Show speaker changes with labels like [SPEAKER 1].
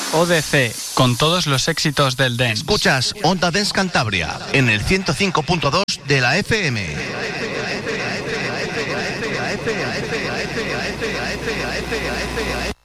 [SPEAKER 1] ODC, con todos los éxitos del dance.
[SPEAKER 2] Escuchas Onda Dance Cantabria en el 105.2 de la FM.